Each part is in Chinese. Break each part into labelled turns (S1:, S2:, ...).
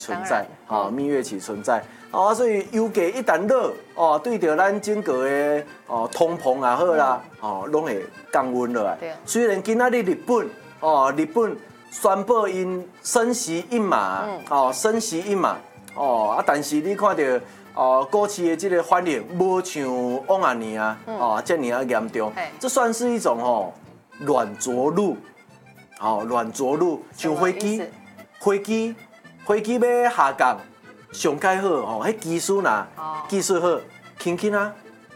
S1: 存在，蜜月期存在。所以油价一旦落，对着咱整个的通膨也好啦，拢会降温落来。虽然今仔日日本宣布因升息一码，升息一码，但是你看到股市的这个反应，无像往啊年啊，这么严重。这算是一种软着陆，软着陆，像飞机要下降。上盖好迄技术呐，技术好，轻轻啊，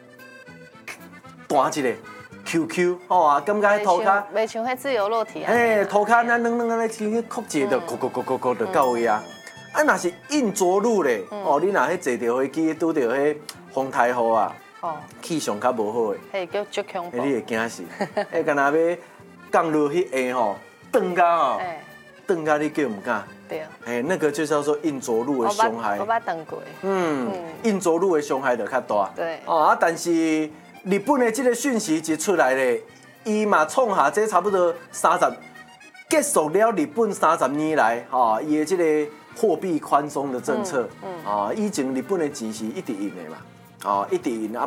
S1: 弹一个 QQ， 感觉迄涂骹，
S2: 袂像迄自由落体啊，
S1: 涂骹咱软安尼轻轻曲一个，就就到位啊。若是硬着陆咧，你若迄坐着飞机拄着迄风台雨啊，气象较无好诶，
S2: 迄叫足恐怖，
S1: 你会惊死，敢若要降落迄下转甲转甲你叫唔敢。对，那个就叫做硬着陆的伤害。
S2: 我捌等过。
S1: 硬着陆的伤害就较大。
S2: 对。
S1: 但是日本的这个讯息一出来咧，伊嘛创下这差不多结束了日本30年来，伊的这个货币宽松的政策。以前日本的钱是一直印的嘛，一直印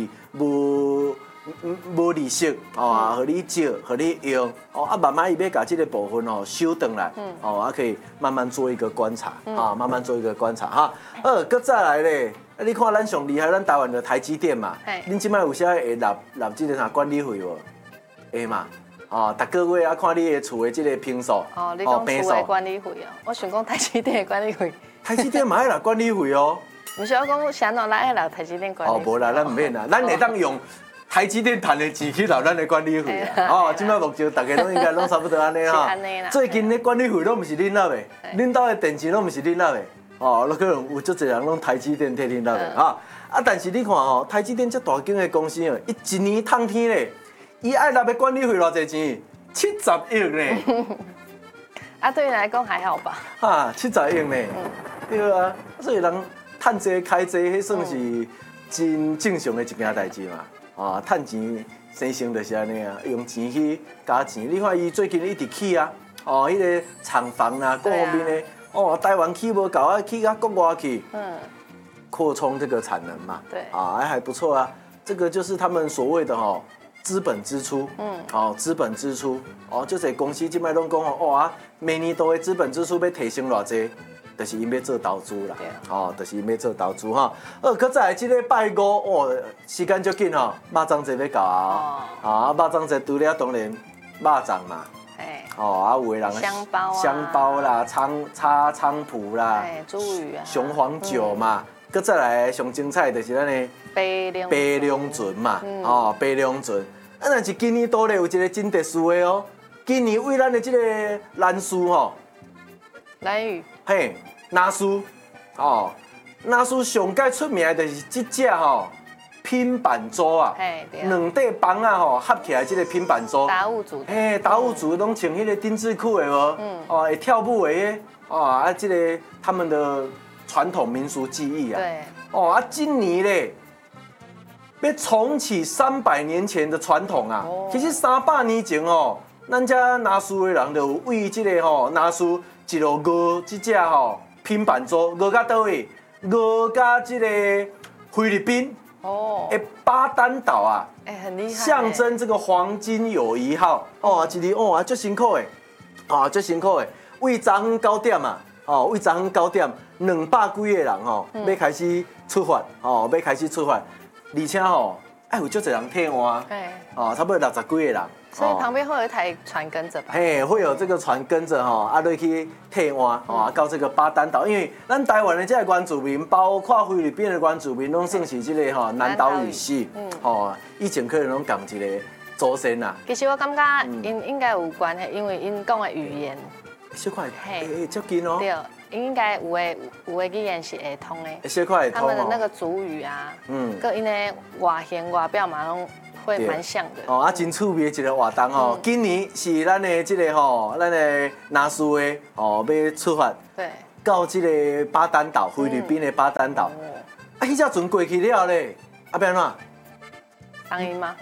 S1: 无利息，互你借，互你用，慢慢伊要把这个部分收回来，可以慢慢做一个观察，慢慢做一个观察哈。搁再来咧，你看咱上厉害，咱台湾的台积电嘛，恁即摆有啥会纳这个啥管理费无？会嘛？逐个月看你的厝的这个坪数，
S2: 你讲厝的管理费我想讲台积电的管理费。
S1: 台积电嘛爱纳管理费哦。
S2: 唔是我讲啥喏，咱爱纳台积电管理费。
S1: 无啦，咱唔免啦，咱会当用。台积电赚的钱去拿咱的管理费啊！今麦目前大家拢应该拢差不多安尼哈。最近的管理费拢唔是恁纳的，恁兜的电钱拢唔是恁纳的，可能有足侪人拢台积电替恁纳的哈。但是你看台积电这大间的公司伊一年通天咧，伊爱纳的管理费偌济钱？70亿呢。
S2: 对你来讲还好吧
S1: ？70亿呢？对啊，所以人趁济开济，迄算是真正常的一件代志嘛。趁钱生成就是安尼啊，用钱去加钱。你看伊最近一直起啊，迄个厂房啊，各方面的，台湾起无够啊，起到国外去，扩充这个产能嘛，
S2: 对，
S1: 还不错啊。这个就是他们所谓的资本支出，资本支出，这些公司现在拢讲每年度的资本支出要提升偌济。就是因要做投资啦，就是因要做投资哈。搁再来这个拜五，时间足紧肉粽节要到肉粽节除了当然肉粽嘛，有的人香包啦、菖蒲啦、
S2: 猪鱼啊、
S1: 雄黄酒嘛，搁再来上精彩就是咱的白龙船嘛，白龙船。但是今年多咧有一个真特殊的今年为咱的这个兰屿
S2: 兰屿。
S1: 嘿，拿苏，拿苏上界出名的就是这只拼板舟啊，两块板啊合起来这个拼板舟。
S2: 达悟族。
S1: 达悟族拢穿迄个丁字裤的无，会跳舞的这个他们的传统民俗技艺啊。
S2: 对。
S1: 今年咧要重启300年前的传统啊，其实300年前咱遮拿苏的人就有为这个拿苏。一路鹅这只拼板舟，鹅到倒位，鹅到这个菲律宾的巴丹岛啊，
S2: 很厉害，
S1: 象征这个黄金友谊号一日足辛苦的，足辛苦的，为昨昏9点啊，为昨昏9点，200几个人要开始出发，要开始出发，而且有足侪人替换，差不多60几个人。
S2: 所以旁边会有一台船跟着吧？
S1: 会有这个船跟着落去替换到这个巴丹岛，因为咱台湾的这个原住民，包括菲律宾的原住民，拢算是这个南岛语系，以前可能拢共一个祖先啦。
S2: 其实我感觉因应该有关系，因为因讲的语言，
S1: 小块接近哦。
S2: 对，应该有的语言是会通的。
S1: 小块会通
S2: 他们的那个族语啊，跟因的外形外表嘛拢。会蛮像的
S1: 真趣味的一个活动今年是咱的这个咱的拿苏的要出发，
S2: 对，
S1: 到这个巴丹岛，菲律宾的巴丹岛。迄只船过去了咧，要安怎？
S2: 当然吗？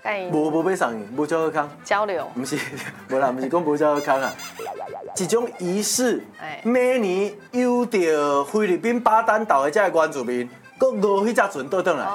S1: 无要送伊，无照好康。
S2: 交流。
S1: 不是，无啦，不是讲无照好康啊。一种仪式，每年游到菲律宾巴丹岛的这个原住民，搁5迄只船倒转来。